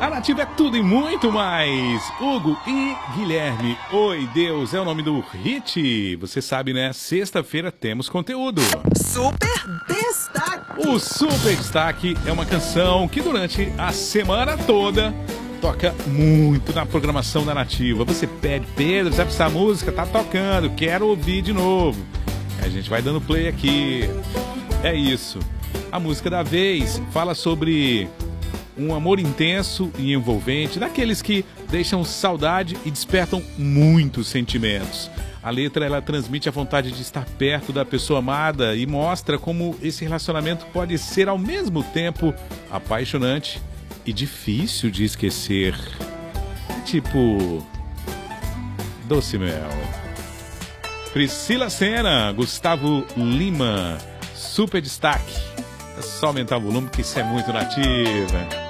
A Nativa é tudo e muito mais. Hugo e Guilherme. Oi, Deus, é o nome do hit. Você sabe, né? Sexta-feira temos conteúdo. Super Destaque. O Super Destaque é uma canção que durante a semana toda toca muito na programação da Nativa. Você pede, Pedro, sabe essa música? Tá tocando, quero ouvir de novo. A gente vai dando play aqui. É isso. A música da vez fala sobre um amor intenso e envolvente, daqueles que deixam saudade e despertam muitos sentimentos. A letra, ela transmite a vontade de estar perto da pessoa amada e mostra como esse relacionamento pode ser ao mesmo tempo apaixonante e difícil de esquecer. Tipo Doce Mel. Priscila Senna, Gustavo Lima, Super Destaque. É só aumentar o volume que isso é muito Nativa.